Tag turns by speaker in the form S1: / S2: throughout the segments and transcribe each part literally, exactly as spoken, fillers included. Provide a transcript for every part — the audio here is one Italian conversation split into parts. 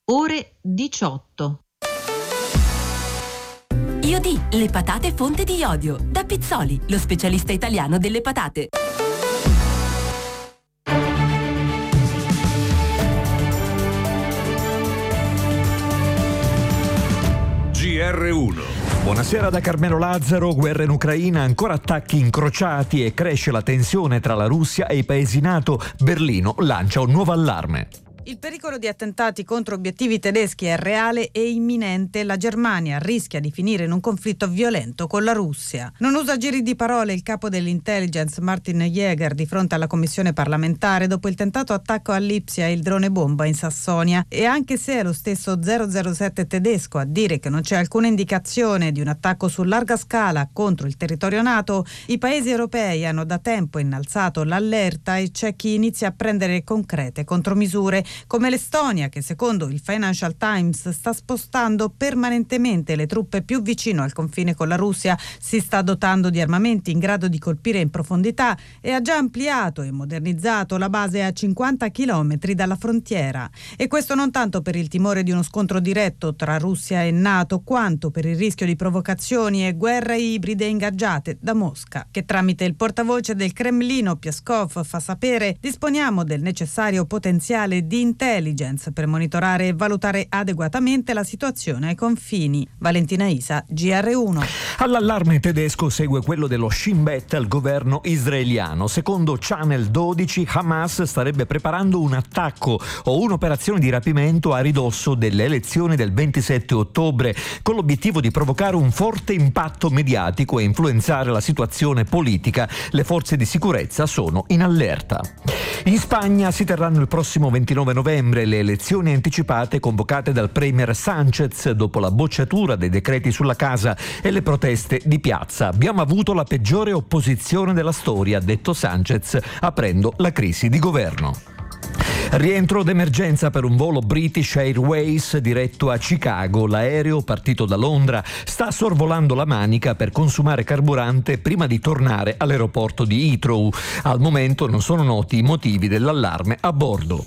S1: ore diciotto.
S2: Io di le patate fonte di iodio. Da Pizzoli, lo specialista italiano delle patate.
S3: G R uno. Buonasera da Carmelo Lazzaro. Guerra in Ucraina, ancora attacchi incrociati e cresce la tensione tra la Russia e i paesi NATO. Berlino lancia un nuovo allarme.
S4: Il pericolo di attentati contro obiettivi tedeschi è reale e imminente. La Germania rischia di finire in un conflitto violento con la Russia. Non usa giri di parole il capo dell'intelligence Martin Jäger di fronte alla commissione parlamentare dopo il tentato attacco a Lipsia e il drone bomba in Sassonia. E anche se è lo stesso zero zero sette tedesco a dire che non c'è alcuna indicazione di un attacco su larga scala contro il territorio NATO, i paesi europei hanno da tempo innalzato l'allerta e c'è chi inizia a prendere concrete contromisure, come l'Estonia, che secondo il Financial Times sta spostando permanentemente le truppe più vicino al confine con la Russia, si sta dotando di armamenti in grado di colpire in profondità e ha già ampliato e modernizzato la base a cinquanta chilometri dalla frontiera. E questo non tanto per il timore di uno scontro diretto tra Russia e NATO, quanto per il rischio di provocazioni e guerre ibride ingaggiate da Mosca, che tramite il portavoce del Cremlino Peskov fa sapere: disponiamo del necessario potenziale di intelligence per monitorare e valutare adeguatamente la situazione ai confini. Valentina Isa, G R uno.
S3: All'allarme tedesco segue quello dello Shin Bet al governo israeliano. Secondo Channel dodici, Hamas starebbe preparando un attacco o un'operazione di rapimento a ridosso delle elezioni del ventisette ottobre, con l'obiettivo di provocare un forte impatto mediatico e influenzare la situazione politica. Le forze di sicurezza sono in allerta. In Spagna si terranno il prossimo ventinove novembre le elezioni anticipate convocate dal premier Sánchez dopo la bocciatura dei decreti sulla casa e le proteste di piazza. Abbiamo avuto la peggiore opposizione della storia, ha detto Sánchez, aprendo la crisi di governo. Rientro d'emergenza per un volo British Airways diretto a Chicago. L'aereo, partito da Londra, sta sorvolando la Manica per consumare carburante prima di tornare all'aeroporto di Heathrow. Al momento non sono noti i motivi dell'allarme a bordo.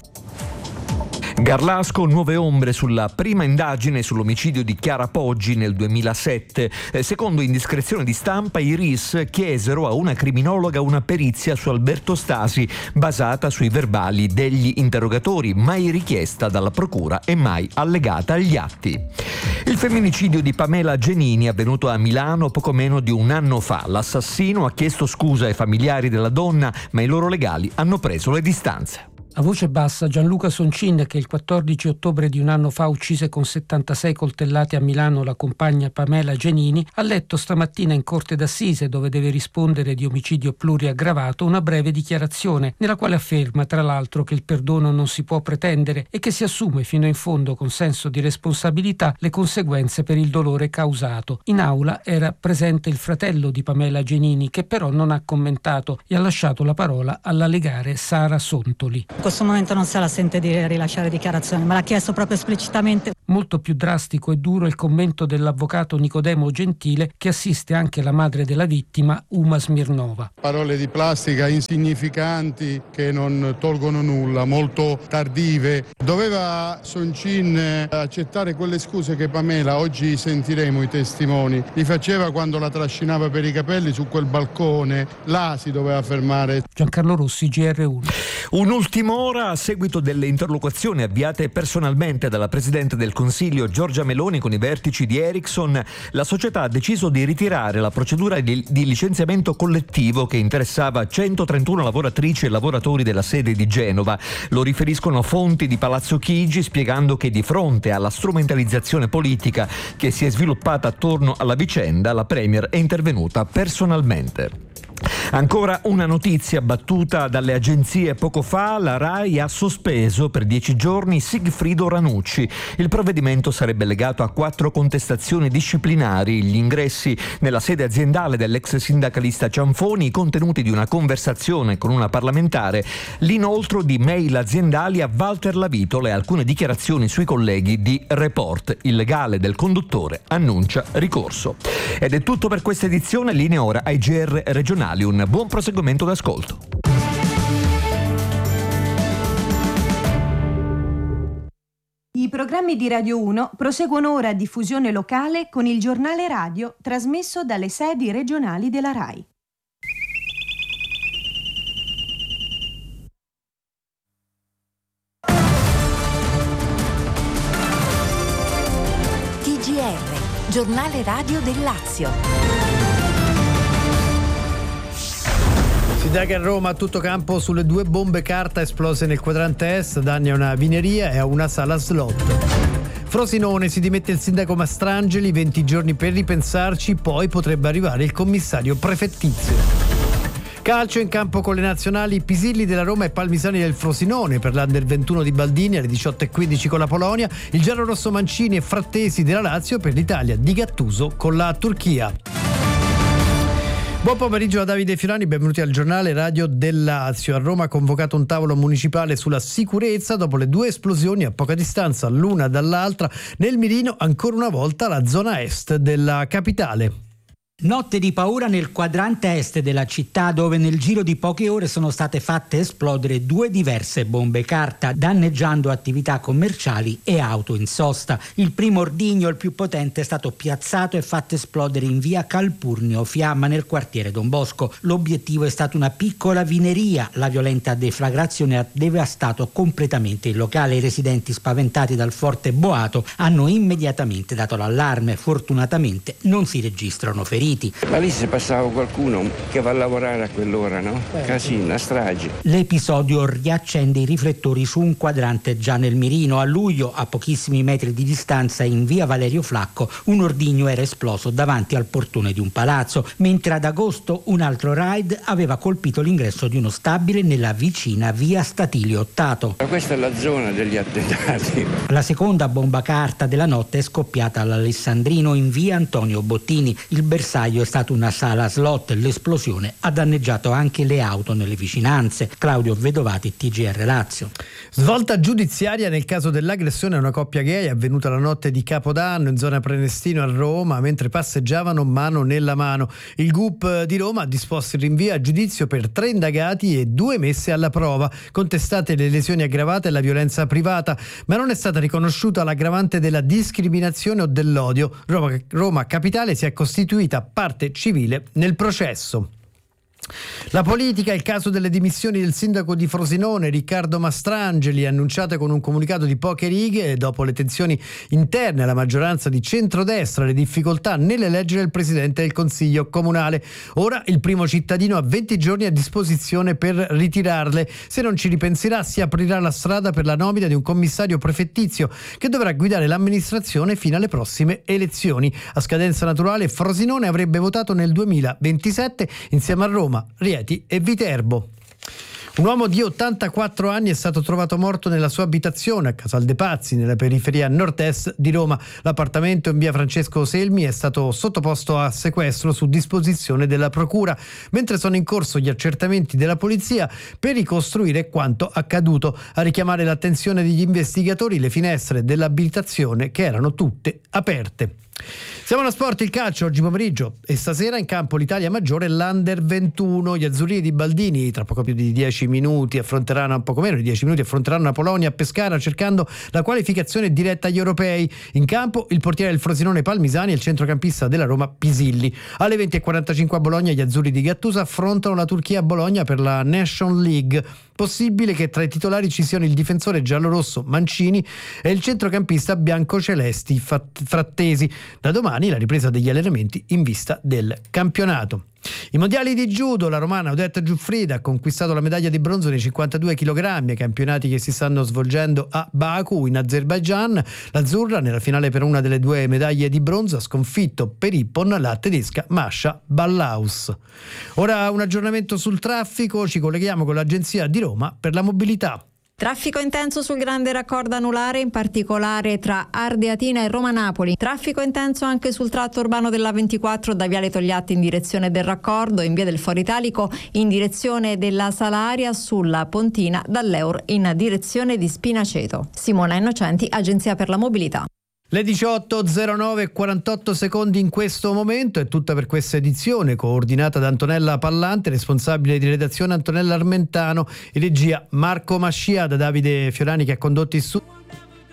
S3: Garlasco, nuove ombre sulla prima indagine sull'omicidio di Chiara Poggi nel duemilasette. Secondo indiscrezione di stampa, i R I S chiesero a una criminologa una perizia su Alberto Stasi basata sui verbali degli interrogatori, mai richiesta dalla procura e mai allegata agli atti. Il femminicidio di Pamela Genini, avvenuto a Milano poco meno di un anno fa. L'assassino ha chiesto scusa ai familiari della donna, ma i loro legali hanno preso le distanze.
S5: A voce bassa, Gianluca Soncin, che il quattordici ottobre di un anno fa uccise con settantasei coltellate a Milano la compagna Pamela Genini, ha letto stamattina in corte d'assise, dove deve rispondere di omicidio pluriaggravato, una breve dichiarazione nella quale afferma, tra l'altro, che il perdono non si può pretendere e che si assume fino in fondo con senso di responsabilità le conseguenze per il dolore causato. In aula era presente il fratello di Pamela Genini, che però non ha commentato e ha lasciato la parola alla legale Sara Sontoli.
S6: In questo momento non se la sente di rilasciare dichiarazioni, ma l'ha chiesto proprio esplicitamente.
S5: Molto più drastico e duro il commento dell'avvocato Nicodemo Gentile, che assiste anche la madre della vittima, Uma Smirnova.
S7: Parole di plastica insignificanti che non tolgono nulla, molto tardive. Doveva Soncin accettare quelle scuse che Pamela, oggi sentiremo i testimoni, gli faceva quando la trascinava per i capelli su quel balcone. Là si doveva fermare.
S5: Giancarlo Rossi, G R uno.
S3: Un'ultima ora a seguito delle interlocuzioni avviate personalmente dalla Presidente del Consiglio Giorgia Meloni con i vertici di Ericsson. La società ha deciso di ritirare la procedura di, di licenziamento collettivo che interessava centotrentuno lavoratrici e lavoratori della sede di Genova. Lo riferiscono fonti di Palazzo Chigi, spiegando che di fronte alla strumentalizzazione politica che si è sviluppata attorno alla vicenda, la Premier è intervenuta personalmente. Ancora una notizia battuta dalle agenzie poco fa: la RAI ha sospeso per dieci giorni Sigfrido Ranucci. Il provvedimento sarebbe legato a quattro contestazioni disciplinari: gli ingressi nella sede aziendale dell'ex sindacalista Cianfoni, i contenuti di una conversazione con una parlamentare, l'inoltro di mail aziendali a Walter Lavitola e alcune dichiarazioni sui colleghi di Report. Il legale del conduttore annuncia ricorso. Ed è tutto per questa edizione, linea ora ai G R regionali. Un buon proseguimento d'ascolto.
S8: I I programmi di Radio uno proseguono ora a diffusione locale con il giornale radio trasmesso dalle sedi regionali della RAI.
S2: T G R, giornale radio del Lazio.
S9: Si indaga a Roma a tutto campo sulle due bombe carta esplose nel quadrante est, danni a una vineria e a una sala slot. Frosinone, si dimette il sindaco Mastrangeli, venti giorni per ripensarci, poi potrebbe arrivare il commissario prefettizio. Calcio in campo con le nazionali Pisilli della Roma e Palmisani del Frosinone per l'Under ventuno di Baldini alle diciotto e quindici con la Polonia, il giallorosso Mancini e Frattesi della Lazio per l'Italia di Gattuso con la Turchia. Buon pomeriggio a Davide Fiorani, benvenuti al giornale radio del Lazio. A Roma ha convocato un tavolo municipale sulla sicurezza dopo le due esplosioni a poca distanza l'una dall'altra nel mirino, ancora una volta la zona est della capitale.
S10: Notte di paura nel quadrante est della città, dove nel giro di poche ore sono state fatte esplodere due diverse bombe carta, danneggiando attività commerciali e auto in sosta. Il primo ordigno, il più potente, è stato piazzato e fatto esplodere in via Calpurnio Fiamma nel quartiere Don Bosco. L'obiettivo è stata una piccola vineria. La violenta deflagrazione ha devastato completamente il locale. I residenti, spaventati dal forte boato, hanno immediatamente dato l'allarme. Fortunatamente non si registrano feriti.
S11: Ma lì se passava qualcuno che va a lavorare a quell'ora, no? Eh. Casino, strage.
S10: L'episodio riaccende i riflettori su un quadrante già nel mirino. A luglio, a pochissimi metri di distanza, in via Valerio Flacco, un ordigno era esploso davanti al portone di un palazzo, mentre ad agosto un altro raid aveva colpito l'ingresso di uno stabile nella vicina via Statilio Ottato.
S11: Ma questa è la zona degli attentati.
S10: La seconda bomba carta della notte è scoppiata all'Alessandrino in via Antonio Bottini. Il bersaglio è stata una sala slot. L'esplosione ha danneggiato anche le auto nelle vicinanze. Claudio Vedovati, T G R Lazio.
S9: Svolta giudiziaria nel caso dell'aggressione a una coppia gay avvenuta la notte di Capodanno in zona Prenestino a Roma, mentre passeggiavano mano nella mano. Il G U P di Roma ha disposto il rinvio a giudizio per tre indagati e due messe alla prova, contestate le lesioni aggravate e la violenza privata, ma non è stata riconosciuta l'aggravante della discriminazione o dell'odio. Roma, Roma Capitale si è costituita parte civile nel processo. La politica, il caso delle dimissioni del sindaco di Frosinone Riccardo Mastrangeli, annunciate con un comunicato di poche righe dopo le tensioni interne alla maggioranza di centrodestra, le difficoltà nell'eleggere il presidente del consiglio comunale. Ora il primo cittadino ha venti giorni a disposizione per ritirarle. Se non ci ripenserà, si aprirà la strada per la nomina di un commissario prefettizio che dovrà guidare l'amministrazione fino alle prossime elezioni. A scadenza naturale Frosinone avrebbe votato nel duemilaventisette insieme a Roma, Rieti e Viterbo. Un uomo di ottantaquattro anni è stato trovato morto nella sua abitazione a Casal de' Pazzi, nella periferia nord-est di Roma. L'appartamento in via Francesco Selmi è stato sottoposto a sequestro su disposizione della procura, mentre sono in corso gli accertamenti della polizia per ricostruire quanto accaduto. A richiamare l'attenzione degli investigatori le finestre dell'abitazione, che erano tutte aperte. Siamo allo sport, il calcio oggi pomeriggio e stasera in campo l'Italia maggiore e l'Under ventuno. Gli azzurrini di Baldini tra poco più di dieci minuti affronteranno, un poco meno di dieci minuti, affronteranno la Polonia a Pescara cercando la qualificazione diretta agli europei. In campo il portiere del Frosinone Palmisani e il centrocampista della Roma Pisilli. Alle venti e quarantacinque a Bologna gli azzurri di Gattuso affrontano la Turchia a Bologna per la Nation League. Possibile che tra i titolari ci siano il difensore giallorosso Mancini e il centrocampista biancocelesti Frattesi. Da domani la ripresa degli allenamenti in vista del campionato. I mondiali di judo, la romana Odette Giuffrida ha conquistato la medaglia di bronzo nei cinquantadue chilogrammi ai campionati che si stanno svolgendo a Baku in Azerbaigian. L'azzurra nella finale per una delle due medaglie di bronzo ha sconfitto per Ippon la tedesca Masha Ballaus. Ora un aggiornamento sul traffico, ci colleghiamo con l'agenzia di Roma per la mobilità.
S12: Traffico intenso sul grande raccordo anulare, in particolare tra Ardeatina e Roma-Napoli. Traffico intenso anche sul tratto urbano della ventiquattro da Viale Togliatti in direzione del raccordo, in via del Foro Italico in direzione della Salaria, sulla Pontina dall'Eur in direzione di Spinaceto. Simona Innocenti, Agenzia per la Mobilità.
S9: Le diciotto e zero nove e quarantotto secondi in questo momento, è tutta per questa edizione coordinata da Antonella Pallante, responsabile di redazione Antonella Armentano, in regia Marco Mascia, da Davide Fiorani che ha condotto il studio.